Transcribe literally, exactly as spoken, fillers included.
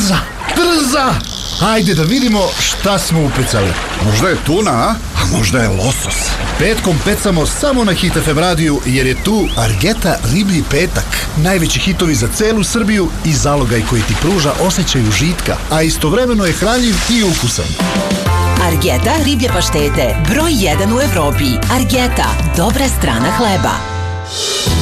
Brza, brza! Hajde da vidimo šta smo upecali. Možda je tuna, a? A možda je losos. Petkom pecamo samo na Hit ef em radiju jer je tu Argeta riblji petak. Najveći hitovi za celu Srbiju i zalogaj koji ti pruža osjećaj užitka, a istovremeno je hranjiv i ukusan. Argeta riblje paštete, broj jedan u Evropi. Argeta, dobra strana hleba.